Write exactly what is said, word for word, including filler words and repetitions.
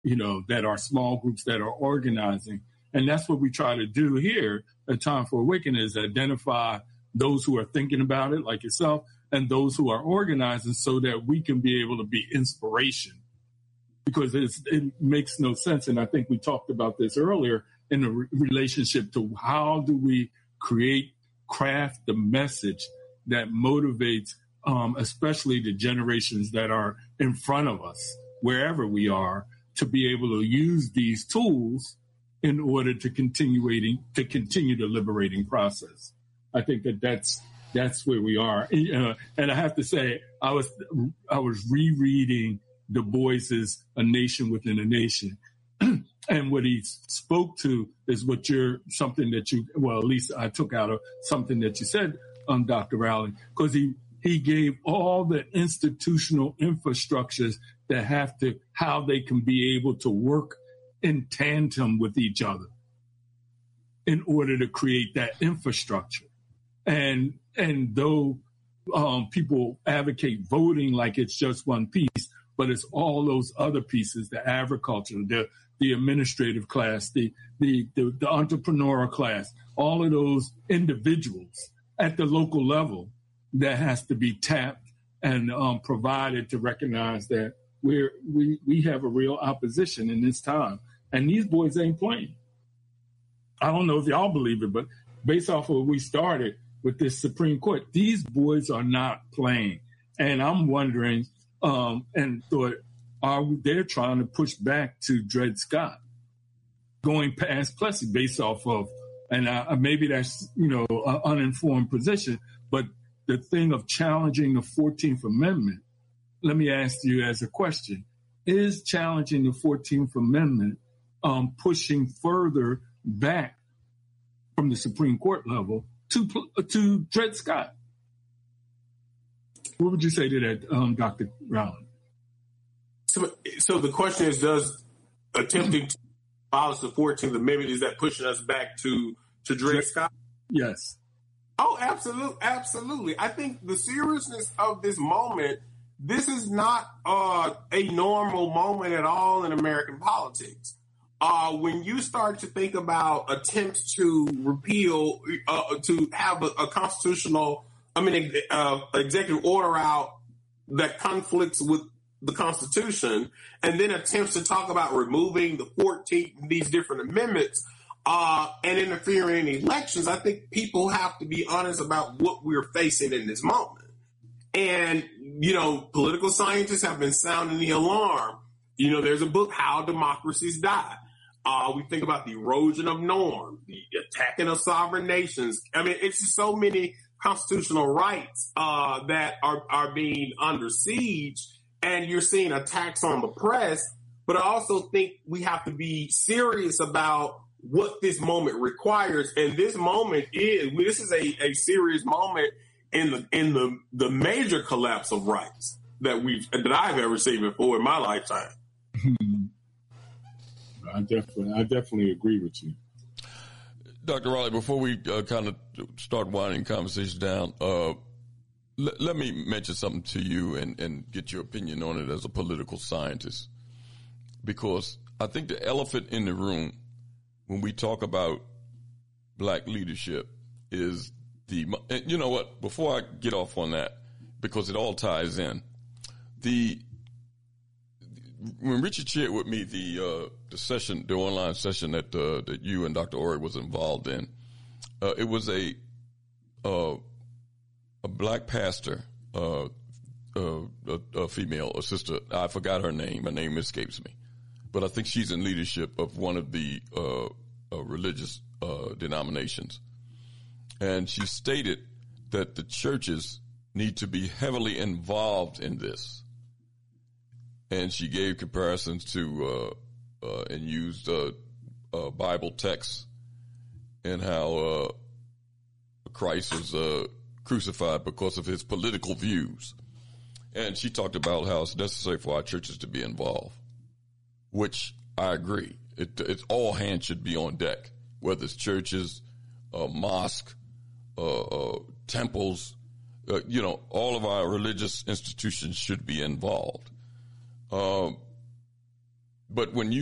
you know, that are small groups that are organizing. And that's what we try to do here at Time for Awakening, is identify those who are thinking about it, like yourself, and those who are organizing, so that we can be able to be inspiration. Because it's, it makes no sense. And I think we talked about this earlier in the re- relationship to how do we create, craft the message that motivates, um, especially the generations that are in front of us, wherever we are, to be able to use these tools in order to continuing to continue the liberating process. I think that that's that's where we are. Uh, and I have to say, I was I was rereading Du Bois's A Nation Within a Nation, and what he spoke to is what you're something that you well at least I took out of something that you said, um, Doctor Rowley, because he he gave all the institutional infrastructures that have to how they can be able to work in tandem with each other in order to create that infrastructure. And and though um, people advocate voting like it's just one piece, but it's all those other pieces, the agriculture, the the administrative class, the, the, the, the entrepreneurial class, all of those individuals at the local level that has to be tapped and um, provided to recognize that we're, we, we have a real opposition in this time. And these boys ain't playing. I don't know if y'all believe it, but based off of what we started with this Supreme Court, these boys are not playing. And I'm wondering, um, and thought, are they're trying to push back to Dred Scott, going past Plessy based off of, and uh, maybe that's, you know, an uninformed position, but the thing of challenging the fourteenth Amendment, let me ask you as a question, is challenging the fourteenth Amendment um, pushing further back from the Supreme Court level to to Dred Scott? What would you say to that, um, Doctor Rowland? So, so the question is, does attempting to abolish the fourteenth Amendment, is that pushing us back to, to Dred Scott? Yes. Oh, absolutely. Absolutely. I think the seriousness of this moment, this is not uh, a normal moment at all in American politics. Uh, when you start to think about attempts to repeal, uh, to have a, a constitutional, I mean, uh, executive order out that conflicts with the Constitution, and then attempts to talk about removing the fourteenth, these different amendments, uh, and interfering in elections, I think people have to be honest about what we're facing in this moment. And, you know, political scientists have been sounding the alarm. You know, there's a book, How Democracies Die. Uh, we think about the erosion of norms, the attacking of sovereign nations. I mean, it's just so many constitutional rights uh, that are, are being under siege. And you're seeing attacks on the press, but I also think we have to be serious about what this moment requires. And this moment is, this is a, a serious moment in the in the, the major collapse of rights that we've that I've ever seen before in my lifetime. I definitely, I definitely agree with you, Doctor Rowley. Before we uh, kind of start winding conversation down, uh, L- let me mention something to you and, and get your opinion on it as a political scientist, because I think the elephant in the room when we talk about black leadership is the, you know what, before I get off on that, because it all ties in, the, when Richard shared with me the, uh, the session, the online session that, uh, that you and Doctor Ori was involved in, uh, it was a, uh, a black pastor, uh, uh, a, a female, a sister. I forgot her name. Her name escapes me, but I think she's in leadership of one of the uh, uh, religious uh, denominations. And she stated that the churches need to be heavily involved in this. And she gave comparisons to uh, uh, and used uh, uh, Bible texts and how uh, Christ was uh, crucified because of his political views. And she talked about how it's necessary for our churches to be involved, which I agree. It, it's all hands should be on deck, whether it's churches, uh, mosque, uh, uh, temples, uh, you know, all of our religious institutions should be involved. Um, but when you